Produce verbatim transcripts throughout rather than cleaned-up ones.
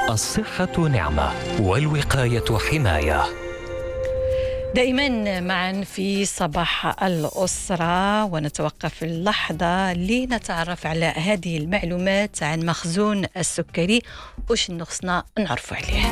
الصحة نعمة والوقاية حماية. دائما معا في صباح الأسرة، ونتوقف اللحظة لنتعرف على هذه المعلومات عن مخزون السكري وشنو خصنا نعرفوا عليه.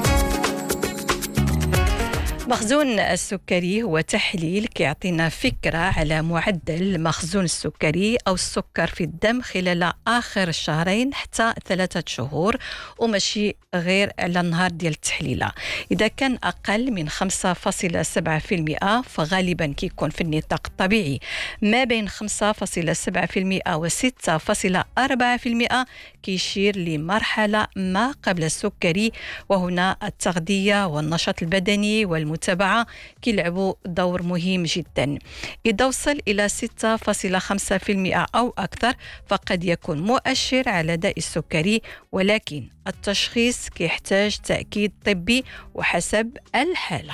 مخزون السكري هو تحليل كيعطينا فكرة على معدل مخزون السكري أو السكر في الدم خلال آخر شهرين حتى ثلاثة شهور، وماشي غير على النهار ديال التحليلة. إذا كان أقل من خمسة فاصلة سبعة بالمئة فغالبا كيكون في النطاق الطبيعي، ما بين خمسة فاصلة سبعة بالمئة و ستة فاصلة أربعة بالمئة كيشير لمرحلة ما قبل السكري، وهنا التغذية والنشاط البدني والمتابعة كيلعبوا دور مهم جدا. إذا وصل إلى ستة فاصلة خمسة بالمئة أو أكثر فقد يكون مؤشر على داء السكري، ولكن التشخيص كيحتاج تأكيد طبي وحسب الحالة.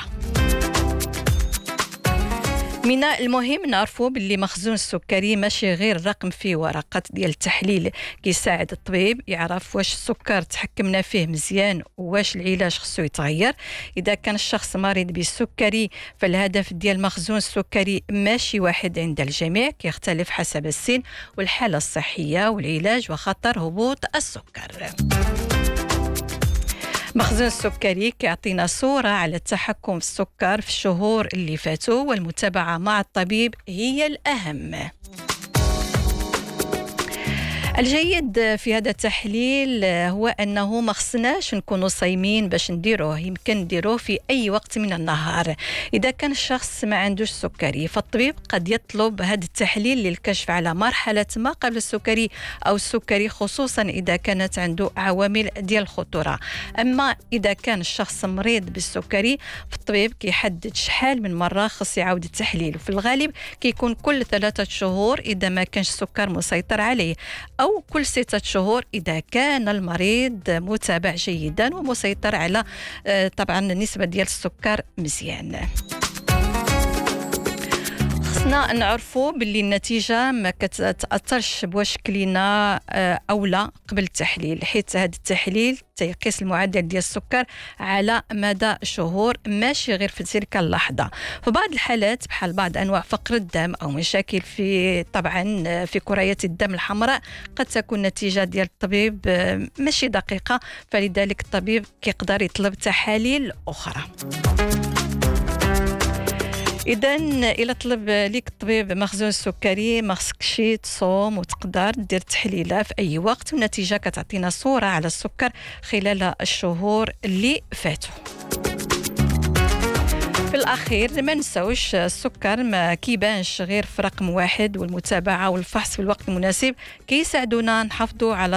من المهم نعرفوا باللي مخزون السكري ماشي غير رقم في ورقة ديال التحليل، كيساعد الطبيب يعرف واش السكر تحكمنا فيه مزيان وواش العلاج خصو يتغير. إذا كان الشخص مريض بالسكري فالهدف ديال مخزون السكري ماشي واحد عند الجميع، كيختلف حسب السن والحالة الصحية والعلاج وخطر هبوط السكر. مخزون السكري كيعطينا صورة على التحكم في السكر في الشهور اللي فاتوا، والمتابعة مع الطبيب هي الأهم. الجيد في هذا التحليل هو أنه ما خصناش نكونوا صايمين باش نديروه، يمكن نديروه في أي وقت من النهار. إذا كان الشخص ما عندوش سكري فالطبيب قد يطلب هذا التحليل للكشف على مرحلة ما قبل السكري أو السكري، خصوصا إذا كانت عنده عوامل ديال الخطورة. أما إذا كان الشخص مريض بالسكري فالطبيب كيحدد شحال من مرة خص يعاود التحليل، وفي الغالب كيكون كل ثلاثة شهور إذا ما كانش السكر مسيطر عليه، أو كل ستة شهور إذا كان المريض متابع جيدا ومسيطر على طبعا النسبة ديال السكر مزيان. خصنا نعرفوا باللي النتيجة ما كتأثرش بواش كلينا أو لا قبل التحليل، حيث هذا التحليل تيقيس المعدل ديال السكر على مدى شهور ماشي غير في تلك اللحظة. في بعض الحالات بحال بعض أنواع فقر الدم أو مشاكل في طبعا في كريات الدم الحمراء قد تكون نتيجة ديال الطبيب ماشي دقيقة، فلذلك الطبيب كيقدر يطلب تحاليل أخرى. إذا إلى طلب ليك الطبيب مخزون السكري ما خصكش تصوم وتقدر دير تحليلة في أي وقت، والنتيجة كتعطينا صورة على السكر خلال الشهور اللي فاتوا. في الأخير ما نساوش السكر ما كيبانش غير في رقم واحد، والمتابعة والفحص في الوقت المناسب كيساعدونا نحافظوا على